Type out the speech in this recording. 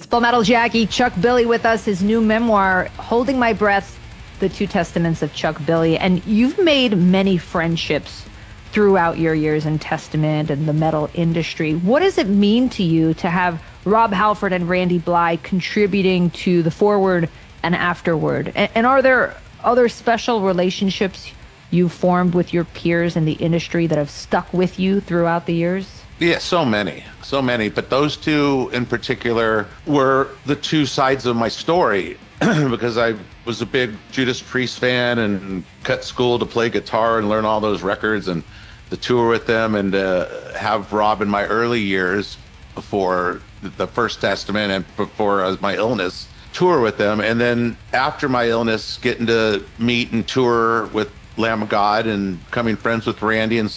Full Metal Jackie, Chuck Billy with us, his new memoir, Holding My Breath, The Two Testaments of Chuck Billy. And you've made many friendships throughout your years in Testament and the metal industry. What does it mean to you to have Rob Halford and Randy Bly contributing to the forward and afterward? And are there other special relationships you formed with your peers in the industry that have stuck with you throughout the years? Yeah, so many. But those two in particular were the two sides of my story because I was a big Judas Priest fan and cut school to play guitar and learn all those records and the tour with them, and have Rob in my early years before the First Testament and before my illness tour with them. And then after my illness, getting to meet and tour with Lamb of God and becoming friends with Randy and